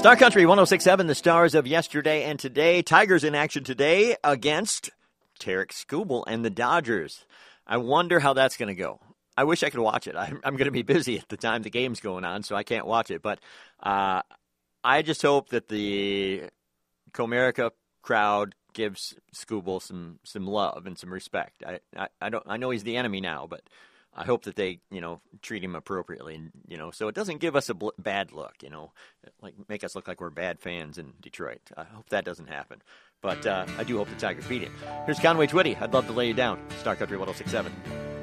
Star Country 106.7, the stars of yesterday and today. Tigers in action today against Tarek Skubal and the Dodgers. I wonder how that's going to go. I wish I could watch it. I'm going to be busy at the time the game's going on, so I can't watch it. But I just hope that the Comerica crowd gives Skubal some love and some respect. I know he's the enemy now, but I hope that they, treat him appropriately, so it doesn't give us a bad look, like make us look like we're bad fans in Detroit. I hope that doesn't happen. But I do hope the Tigers beat him. Here's Conway Twitty. I'd love to lay you down. Star Country 106.7.